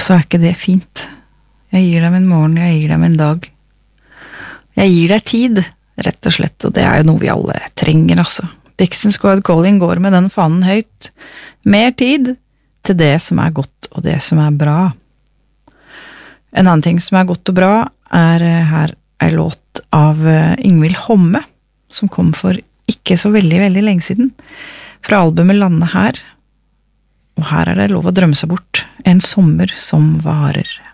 så ikke det fint. Jeg gir dem en morgen, jeg gir dem en dag. Jeg gir deg tid, rett og slett, og det jo noe vi alle trenger, altså. Dixon Squad Calling går med den fanen høyt. Mer tid til det som godt, og det som bra. En annen ting som godt og bra her en låt av Ingvild Homme, som kom for ikke så veldig, veldig lenge siden, fra albumet Lande her. Og her det lov å drømme seg bort. En sommer som varer.